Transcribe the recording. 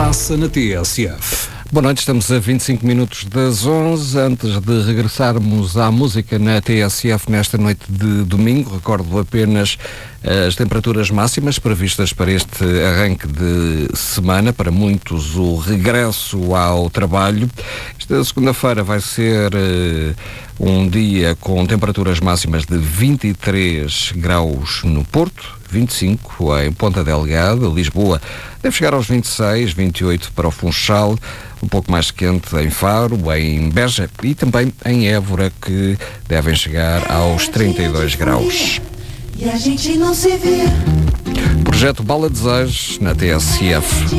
passa na TSF. Boa noite, estamos a 25 minutos das 11. Antes de regressarmos à música na TSF nesta noite de domingo, recordo apenas as temperaturas máximas previstas para este arranque de semana, para muitos o regresso ao trabalho. Esta segunda-feira vai ser um dia com temperaturas máximas de 23 graus no Porto, 25 em Ponta Delgada. Lisboa deve chegar aos 26, 28 para o Funchal, um pouco mais quente em Faro, em Beja e também em Évora, que devem chegar aos 32 graus. E a gente não se vê. Projeto Bala Desejos na TSF.